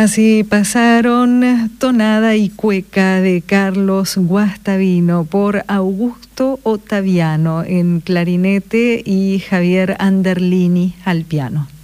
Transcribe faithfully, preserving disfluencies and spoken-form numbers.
Así pasaron Tonada y Cueca de Carlos Guastavino por Augusto Ottaviano en clarinete y Javier Anderlini al piano.